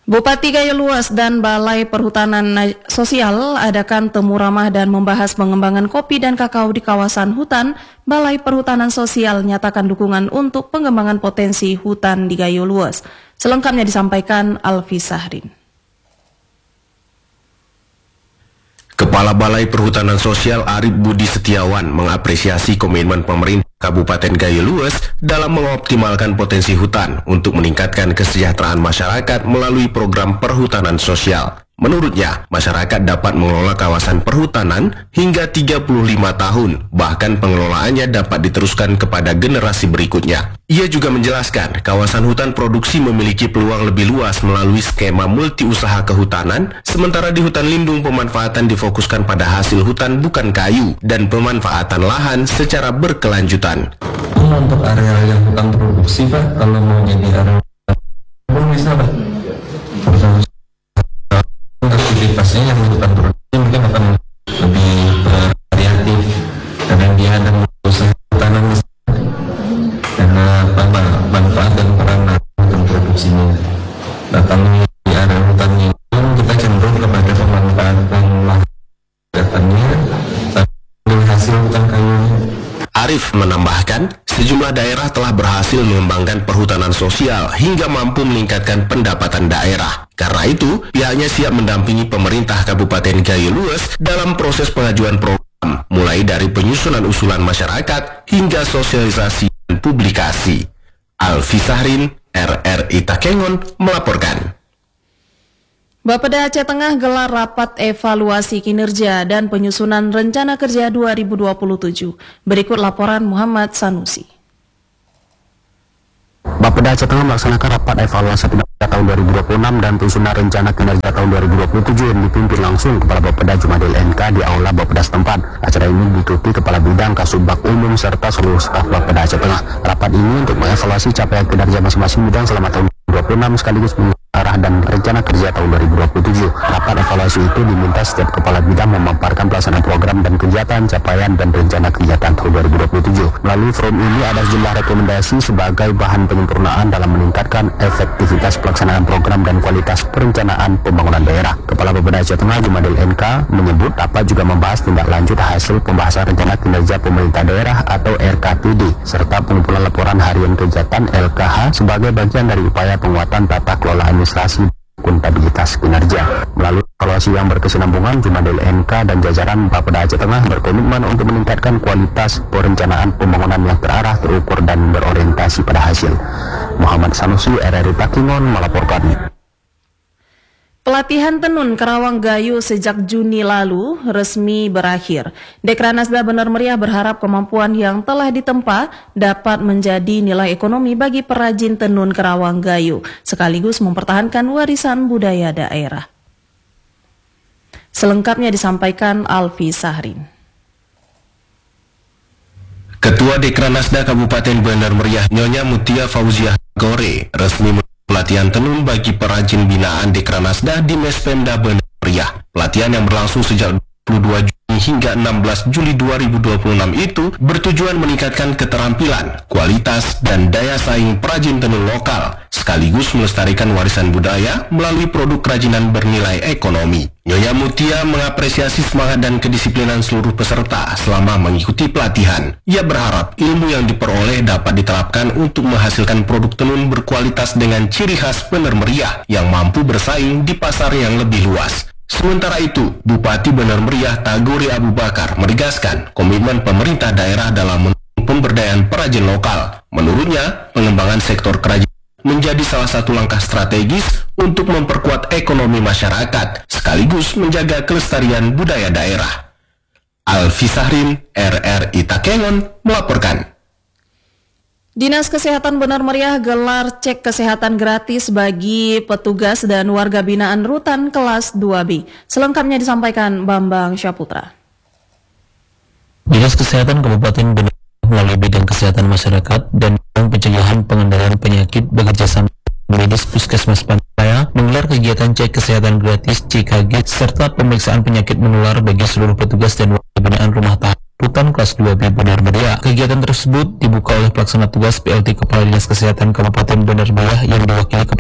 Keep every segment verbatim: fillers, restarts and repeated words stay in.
Bupati Gayo Luas dan Balai Perhutanan Sosial adakan temu ramah dan membahas pengembangan kopi dan kakao di kawasan hutan. Balai Perhutanan Sosial nyatakan dukungan untuk pengembangan potensi hutan di Gayo Luas. Selengkapnya disampaikan Alfi Sahrin. Kepala Balai Perhutanan Sosial Arif Budi Setiawan mengapresiasi komitmen pemerintah Kabupaten Gayo Luas dalam mengoptimalkan potensi hutan untuk meningkatkan kesejahteraan masyarakat melalui program perhutanan sosial. Menurutnya, masyarakat dapat mengelola kawasan perhutanan hingga tiga puluh lima tahun, bahkan pengelolaannya dapat diteruskan kepada generasi berikutnya. Ia juga menjelaskan, kawasan hutan produksi memiliki peluang lebih luas melalui skema multi usaha kehutanan, sementara di hutan lindung pemanfaatan difokuskan pada hasil hutan bukan kayu, dan pemanfaatan lahan secara berkelanjutan. Untuk area yang hutan produksi, Pak, kalau mau jadi area hutan, bisa, Pak? Aktivitasnya yang hutan produksi mungkin akan lebih variatif karena dia ada usaha hutanan karena manfaat dan peran hutan produksinya. Datang di area hutan itu kita cenderung kepada pemanfaatan lahannya tapi hasil hutan kayunya. Arif menambahkan, sejumlah daerah telah berhasil mengembangkan perhutanan sosial hingga mampu meningkatkan pendapatan daerah. Karena itu, pihaknya siap mendampingi pemerintah Kabupaten Gayo Luas dalam proses pengajuan program, mulai dari penyusunan usulan masyarakat hingga sosialisasi dan publikasi. Alfi Sahrin, R R I Takengon, melaporkan. Bapeda Aceh Tengah gelar rapat evaluasi kinerja dan penyusunan rencana kerja dua ribu dua puluh tujuh. Berikut laporan Muhammad Sanusi. Bapeda Aceh Tengah melaksanakan rapat evaluasi kinerja tahun dua ribu dua puluh enam dan penyusunan rencana kinerja tahun dua ribu dua puluh tujuh yang dipimpin langsung Kepala Bapeda Jumadil N K di Aula Bapeda setempat. Acara ini diikuti Kepala Bidang Kasubag Umum serta seluruh staf Bapeda Aceh Tengah. Rapat ini untuk mengevaluasi capaian kinerja masing-masing bidang selama tahun dua ribu dua puluh enam sekaligus arah dan rencana kerja tahun dua ribu dua puluh tujuh. Rapat evaluasi itu diminta setiap kepala bidang memaparkan pelaksanaan program dan kegiatan, capaian dan rencana kegiatan tahun dua ribu dua puluh tujuh. Melalui forum ini ada sejumlah rekomendasi sebagai bahan penyempurnaan dalam meningkatkan efektivitas pelaksanaan program dan kualitas perencanaan pembangunan daerah. Kepala Bapeda Aceh Tengah Jumadil N K menyebut rapat juga membahas tindak lanjut hasil pembahasan rencana kinerja pemerintah daerah atau R K P D serta pengumpulan laporan harian kegiatan L K H sebagai bagian dari upaya penguatan tata kelola administrasi akuntabilitas kinerja. Melalui evaluasi yang berkesinambungan, Jumadil N K dan jajaran Bapeda Aceh Tengah berkomitmen untuk meningkatkan kualitas perencanaan pembangunan yang terarah, terukur dan berorientasi pada hasil. Muhammad Sanusi, R R I Takengon melaporkan. Pelatihan tenun Kerawang Gayo sejak Juni lalu resmi berakhir. Dekranasda Benar Meriah berharap kemampuan yang telah ditempa dapat menjadi nilai ekonomi bagi perajin tenun Kerawang Gayo, sekaligus mempertahankan warisan budaya daerah. Selengkapnya disampaikan Alfi Sahrin. Ketua Dekranasda Kabupaten Benar Meriah Nyonya Mutia Fauziah Gore resmi pelatihan tenun bagi perajin binaan Dekranasda di Mespemda Benar Meriah. Pelatihan yang berlangsung sejak dua puluh dua Juni hingga enam belas Juli dua ribu dua puluh enam itu bertujuan meningkatkan keterampilan, kualitas, dan daya saing perajin tenun lokal, sekaligus melestarikan warisan budaya melalui produk kerajinan bernilai ekonomi. Nyonya Mutia mengapresiasi semangat dan kedisiplinan seluruh peserta selama mengikuti pelatihan. Ia berharap ilmu yang diperoleh dapat diterapkan untuk menghasilkan produk tenun berkualitas dengan ciri khas Benar Meriah yang mampu bersaing di pasar yang lebih luas. Sementara itu, Bupati Benar Meriah Tagore Abu Bakar menegaskan komitmen pemerintah daerah dalam pemberdayaan perajin lokal. Menurutnya, pengembangan sektor kerajinan menjadi salah satu langkah strategis untuk memperkuat ekonomi masyarakat, sekaligus menjaga kelestarian budaya daerah. Alfi Sahrin, R R I Takengon melaporkan. Dinas Kesehatan Benar Meriah gelar cek kesehatan gratis bagi petugas dan warga binaan rutan kelas dua B. Selengkapnya disampaikan Bambang Syaputra. Dinas Kesehatan Kabupaten Benar melalui bidang kesehatan masyarakat dan pencegahan pengendalian penyakit bekerjasama medis Puskesmas Pantai menggelar kegiatan cek kesehatan gratis C K G serta pemeriksaan penyakit menular bagi seluruh petugas dan warga binaan rumah tangga rutan kelas dua B Benar Meriah. Kegiatan tersebut dibuka oleh pelaksana tugas P L T Kepala Dinas Kesehatan Kabupaten Benar Meriah yang diwakili Kepala Bidang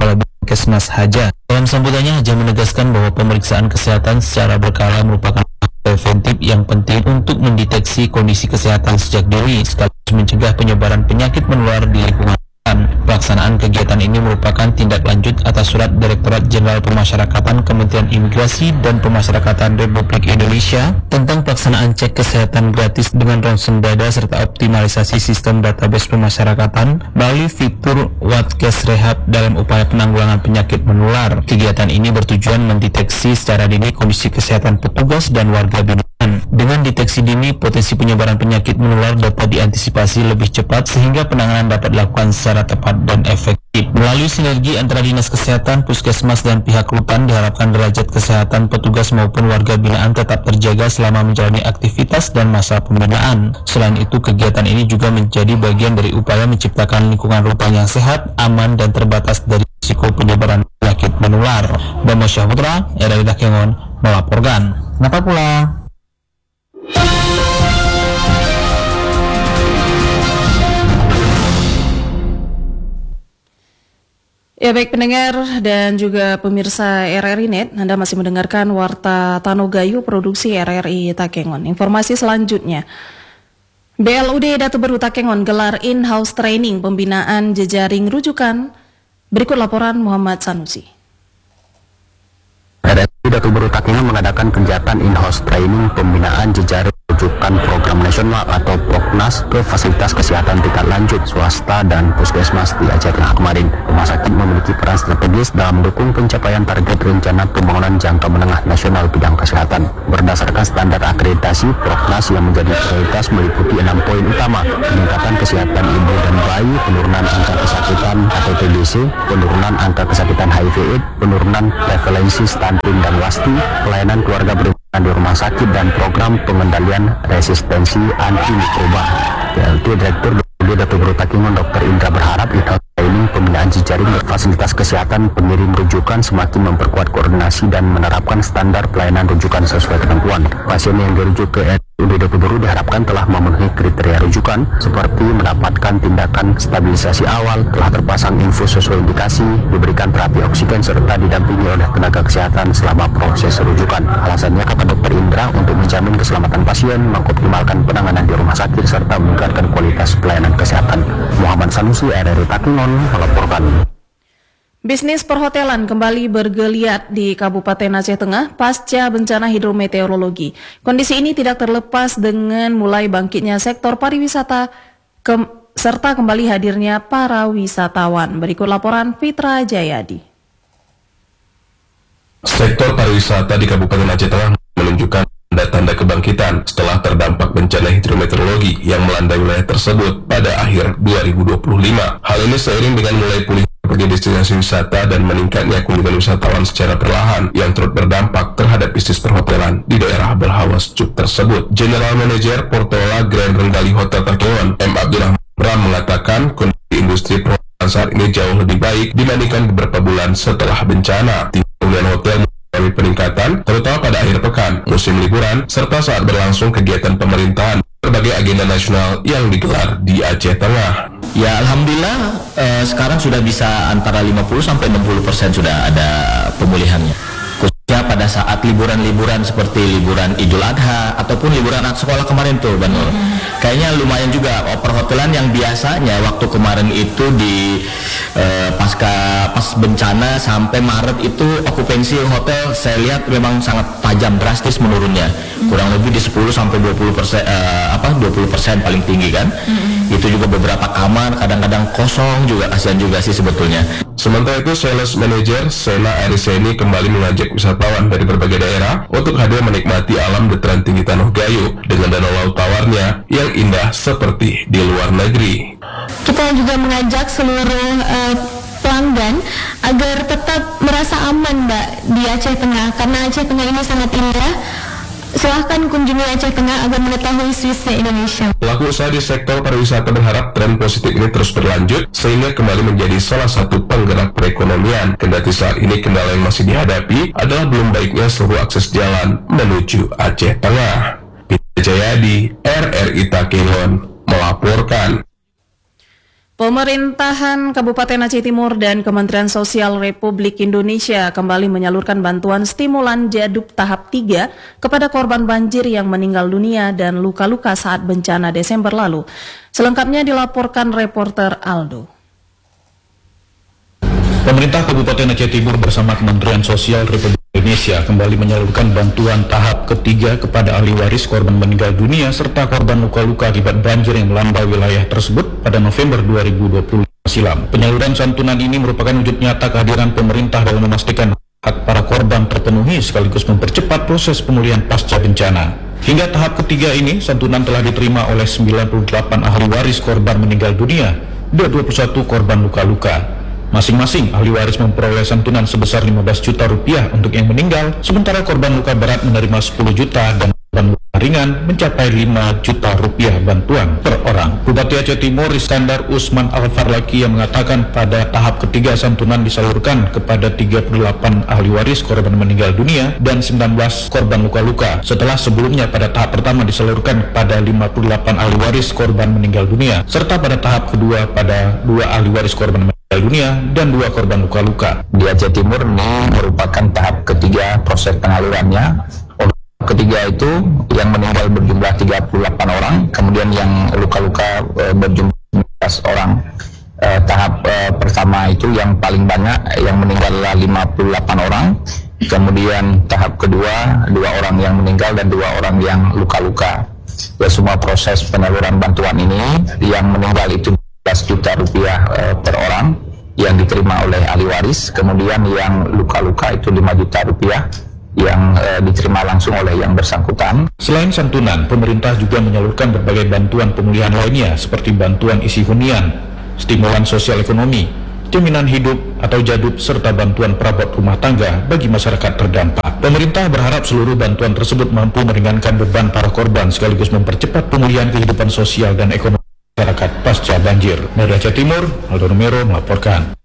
Puskesmas Haja. Dalam sambutannya, Haja menegaskan bahwa pemeriksaan kesehatan secara berkala merupakan preventif yang penting untuk mendeteksi kondisi kesehatan sejak dini sekaligus mencegah penyebaran penyakit menular di lingkungan. Pelaksanaan kegiatan ini merupakan tindak lanjut atas surat Direktorat Jenderal Pemasyarakatan Kementerian Imigrasi dan Pemasyarakatan Republik Indonesia tentang pelaksanaan cek kesehatan gratis dengan ronsen dada serta optimalisasi sistem database pemasyarakatan melalui fitur Watkes Rehab dalam upaya penanggulangan penyakit menular. Kegiatan ini bertujuan mendeteksi secara dini kondisi kesehatan petugas dan warga binaan. Dengan deteksi dini, potensi penyebaran penyakit menular dapat diantisipasi lebih cepat sehingga penanganan dapat dilakukan secara tepat dan efektif. Melalui sinergi antara Dinas Kesehatan, Puskesmas, dan pihak rutan, diharapkan derajat kesehatan petugas maupun warga binaan tetap terjaga selama menjalani aktivitas dan masa pembinaan. Selain itu, kegiatan ini juga menjadi bagian dari upaya menciptakan lingkungan rutan yang sehat, aman, dan terbatas dari risiko penyebaran penyakit menular. Bambang Syahputra, R R I Takengon, melaporkan. Kenapa pula? Ya baik pendengar dan juga pemirsa R R I Net, Anda masih mendengarkan Warta Tanogayu produksi R R I Takengon. Informasi selanjutnya, B L U D Datu Beru Takengon gelar in-house training pembinaan jejaring rujukan. Berikut laporan Muhammad Sanusi. R R I Datu Beru Takengon mengadakan kegiatan in-house training pembinaan jejaring rujukan program nasional atau Proknas ke fasilitas kesehatan tingkat lanjut swasta dan puskesmas di Aceh Tengah kemarin. Rumah sakit memiliki peran strategis dalam mendukung pencapaian target rencana pembangunan jangka menengah nasional bidang kesehatan. Berdasarkan standar akreditasi, Proknas yang menjadi prioritas meliputi enam poin utama: peningkatan kesehatan ibu dan bayi, penurunan angka kesakitan atau T B C, penurunan angka kesakitan H I V AIDS, penurunan prevalensi stunting dan wasti, pelayanan keluarga berusaha di rumah sakit, dan program pengendalian resistensi antimikroba. D L T Direktur Datu Beru Takengon Dokter Indra berharap in-house training pembinaan jejaring fasilitas kesehatan pengirim rujukan semakin memperkuat koordinasi dan menerapkan standar pelayanan rujukan sesuai ketentuan. Pasien yang dirujuk ke R U D Datu Beru diharapkan telah memenuhi kriteria rujukan seperti mendapatkan tindakan stabilisasi awal, telah terpasang infus sesuai indikasi, diberikan terapi oksigen, serta didampingi oleh tenaga kesehatan selama proses rujukan. Alasannya, kata Dokter Indra, untuk menjamin keselamatan pasien, mengoptimalkan penanganan di rumah sakit, serta meningkatkan kualitas pelayanan kesehatan. Muhammad Sanusi, R R I Takengon, melaporkan. Bisnis perhotelan kembali bergeliat di Kabupaten Aceh Tengah pasca bencana hidrometeorologi. Kondisi ini tidak terlepas dengan mulai bangkitnya sektor pariwisata ke, serta kembali hadirnya para wisatawan. Berikut laporan Fitra Jayadi. Sektor pariwisata di Kabupaten Aceh Tengah menunjukkan tanda-tanda kebangkitan setelah terdampak bencana hidrometeorologi yang melanda wilayah tersebut pada akhir dua ribu dua puluh lima. Hal ini seiring dengan mulai pulih berbagai destinasi wisata dan meningkatnya kunjungan wisatawan secara perlahan yang turut berdampak terhadap bisnis perhotelan di daerah berhawa sejuk tersebut. General Manager Portola Grand Rengali Hotel Takengon, M. Abdullah Ram, mengatakan kondisi industri perhotelan saat ini jauh lebih baik dibandingkan beberapa bulan setelah bencana. Tingkat hotel mengalami peningkatan terutama pada akhir pekan, musim liburan, serta saat berlangsung kegiatan pemerintahan berbagai agenda nasional yang digelar di Aceh Tengah. Ya alhamdulillah eh, sekarang sudah bisa antara lima puluh sampai enam puluh persen sudah ada pemulihannya. Khususnya pada saat liburan-liburan seperti liburan Idul Adha ataupun liburan anak sekolah kemarin tuh, Banur. Hmm. Kayaknya lumayan juga. Perhotelan yang biasanya waktu kemarin itu di eh, pasca pas bencana sampai Maret itu okupansi hotel saya lihat memang sangat tajam, drastis menurunnya. Hmm. Kurang lebih di sepuluh sampai dua puluh persen eh, apa dua puluh persen paling tinggi kan. Hmm. Itu juga beberapa kamar kadang-kadang kosong juga, kasihan juga sih sebetulnya. Sementara itu, Sales Manager Sena Ariseni kembali mengajak wisatawan dari berbagai daerah untuk hadir menikmati alam dataran tinggi Tanoh Gayo dengan danau laut tawarnya yang indah seperti di luar negeri. Kita juga mengajak seluruh uh, pelanggan agar tetap merasa aman, Mbak, di Aceh Tengah, karena Aceh Tengah ini sangat indah. Silahkan kunjungi Aceh Tengah agar mengetahui Swissnya Indonesia. Pelaku usaha di sektor pariwisata berharap tren positif ini terus berlanjut sehingga kembali menjadi salah satu penggerak perekonomian. Kendati saat ini kendala yang masih dihadapi adalah belum baiknya seluruh akses jalan menuju Aceh Tengah. Fitra Jayadi, R R I Takengon, melaporkan. Pemerintahan Kabupaten Aceh Timur dan Kementerian Sosial Republik Indonesia kembali menyalurkan bantuan stimulan jaduk tahap tiga kepada korban banjir yang meninggal dunia dan luka-luka saat bencana Desember lalu. Selengkapnya dilaporkan reporter Aldo. Pemerintah Kabupaten Aceh Timur bersama Kementerian Sosial Republik Indonesia kembali menyalurkan bantuan tahap ketiga kepada ahli waris korban meninggal dunia serta korban luka-luka akibat banjir yang melanda wilayah tersebut pada November dua ribu dua puluh silam. Penyaluran santunan ini merupakan wujud nyata kehadiran pemerintah dalam memastikan hak para korban terpenuhi sekaligus mempercepat proses pemulihan pasca bencana. Hingga tahap ketiga ini, santunan telah diterima oleh sembilan puluh delapan ahli waris korban meninggal dunia dan dua puluh satu korban luka-luka. Masing-masing ahli waris memperoleh santunan sebesar lima belas juta rupiah untuk yang meninggal, sementara korban luka berat menerima sepuluh juta dan korban luka ringan mencapai lima juta rupiah bantuan per orang. Bupati Aceh Timur Iskandar Usman Al-Farlaki yang mengatakan pada tahap ketiga santunan disalurkan kepada tiga puluh delapan ahli waris korban meninggal dunia dan sembilan belas korban luka-luka, setelah sebelumnya pada tahap pertama disalurkan pada lima puluh delapan ahli waris korban meninggal dunia, serta pada tahap kedua pada dua ahli waris korban meninggal dunia dan dua korban luka-luka. Di Aceh Timur ini merupakan tahap ketiga proses penyalurannya. Ketiga itu yang meninggal berjumlah tiga puluh delapan orang, kemudian yang luka-luka e, berjumlah sembilan belas orang. E, tahap e, pertama itu yang paling banyak, yang meninggal adalah lima puluh delapan orang. Kemudian tahap kedua, dua orang yang meninggal dan dua orang yang luka-luka. Ya, semua proses penyaluran bantuan ini, yang meninggal itu dua belas juta rupiah e, per orang yang diterima oleh ahli waris, kemudian yang luka-luka itu lima juta rupiah yang e, diterima langsung oleh yang bersangkutan. Selain santunan, pemerintah juga menyalurkan berbagai bantuan pemulihan lainnya seperti bantuan isi hunian, stimulan sosial ekonomi, jaminan hidup atau jaduk, serta bantuan perabot rumah tangga bagi masyarakat terdampak. Pemerintah berharap seluruh bantuan tersebut mampu meringankan beban para korban sekaligus mempercepat pemulihan kehidupan sosial dan ekonomi masyarakat pasca banjir. Dari Aceh Timur, Aldo Romero melaporkan.